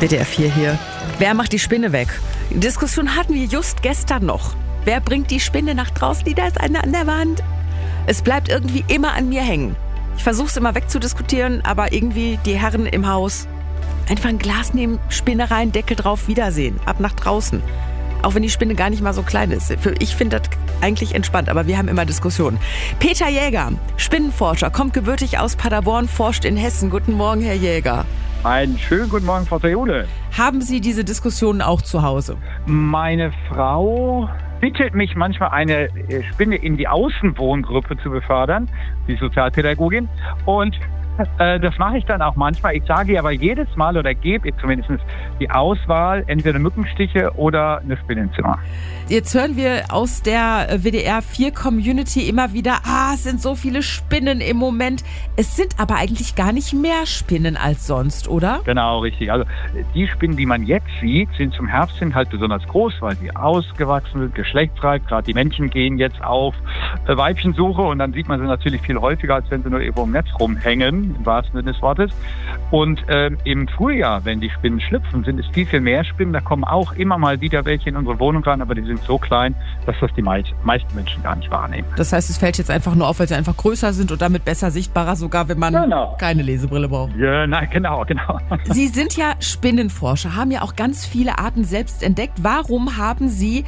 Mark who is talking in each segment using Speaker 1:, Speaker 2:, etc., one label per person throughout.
Speaker 1: WDR 4 hier. Wer macht die Spinne weg? Die Diskussion hatten wir just gestern noch. Wer bringt die Spinne nach draußen? Da ist eine an der Wand. Es bleibt irgendwie immer an mir hängen. Ich versuche es immer wegzudiskutieren, aber irgendwie die Herren im Haus. Einfach ein Glas nehmen, Spinne rein, Deckel drauf, Wiedersehen. Ab nach draußen. Auch wenn die Spinne gar nicht mal so klein ist. Ich finde das eigentlich entspannt, aber wir haben immer Diskussionen. Peter Jäger, Spinnenforscher, kommt gebürtig aus Paderborn, forscht in Hessen. Guten Morgen, Herr Jäger.
Speaker 2: Einen schönen guten Morgen, Frau Tajule.
Speaker 1: Haben Sie diese Diskussionen auch zu Hause?
Speaker 2: Meine Frau bittet mich manchmal, eine Spinne in die Außenwohngruppe zu befördern, die Sozialpädagogin. Und das mache ich dann auch manchmal. Ich sage ihr aber jedes Mal oder gebe ihr zumindest die Auswahl, entweder Mückenstiche oder eine Spinnenzimmer.
Speaker 1: Jetzt hören wir aus der WDR 4 Community immer wieder, es sind so viele Spinnen im Moment. Es sind aber eigentlich gar nicht mehr Spinnen als sonst, oder?
Speaker 2: Genau, richtig. Also die Spinnen, die man jetzt sieht, sind zum Herbst halt besonders groß, weil sie ausgewachsen sind, geschlechtsreif. Gerade die Männchen gehen jetzt auf Weibchensuche und dann sieht man sie natürlich viel häufiger, als wenn sie nur irgendwo im Netz rumhängen, im wahrsten Sinne des Wortes. Und im Frühjahr, wenn die Spinnen schlüpfen, sind es viel, viel mehr Spinnen. Da kommen auch immer mal wieder welche in unsere Wohnung rein, aber die sind so klein, dass das die meisten Menschen gar nicht wahrnehmen.
Speaker 1: Das heißt, es fällt jetzt einfach nur auf, weil sie einfach größer sind und damit besser sichtbarer, sogar wenn man keine Lesebrille braucht.
Speaker 2: Ja, nein, genau.
Speaker 1: Sie sind ja Spinnenforscher, haben ja auch ganz viele Arten selbst entdeckt. Warum haben Sie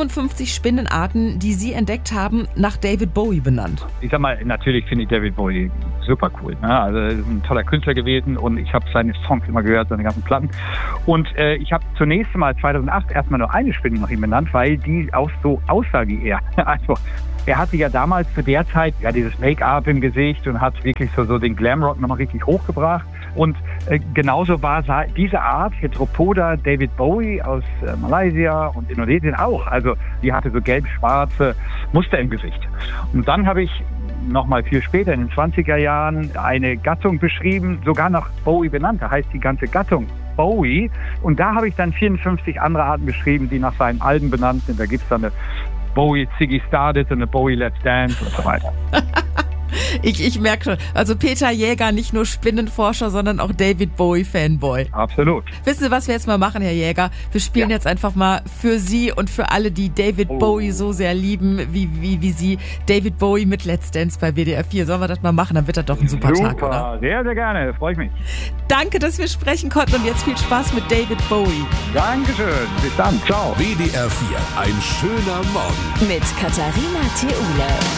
Speaker 1: 55 Spinnenarten, die Sie entdeckt haben, nach David Bowie benannt?
Speaker 2: Ich sag mal, natürlich finde ich David Bowie super cool. Ne? Also er ist ein toller Künstler gewesen und ich habe seine Songs immer gehört, seine ganzen Platten. Und ich habe zunächst mal 2008 erstmal nur eine Spinne nach ihm benannt, weil die auch so aussah wie er. Also er hatte ja damals zu der Zeit dieses Make-up im Gesicht und hat wirklich so den Glamrock nochmal richtig hochgebracht. Und genauso war diese Art Heteropoda David Bowie aus Malaysia und Indonesien auch. Also die hatte so gelb-schwarze Muster im Gesicht. Und dann habe ich nochmal viel später, in den 20er Jahren, eine Gattung beschrieben, sogar nach Bowie benannt. Da heißt die ganze Gattung Bowie. Und da habe ich dann 54 andere Arten beschrieben, die nach seinen Alben benannt sind. Da gibt es dann eine Bowie Ziggy Stardust und eine Bowie Let's Dance und so weiter.
Speaker 1: Ich merke schon, also Peter Jäger, nicht nur Spinnenforscher, sondern auch David Bowie-Fanboy.
Speaker 2: Absolut.
Speaker 1: Wissen Sie, was wir jetzt mal machen, Herr Jäger? Wir spielen jetzt einfach mal für Sie und für alle, die David Bowie so sehr lieben, wie Sie, David Bowie mit Let's Dance bei WDR 4. Sollen wir das mal machen? Dann wird das doch ein super Tag, oder?
Speaker 2: Sehr, sehr gerne. Freue ich mich.
Speaker 1: Danke, dass wir sprechen konnten und jetzt viel Spaß mit David Bowie.
Speaker 2: Dankeschön. Bis dann. Ciao.
Speaker 3: WDR 4. Ein schöner Morgen.
Speaker 4: Mit Katharina Theule.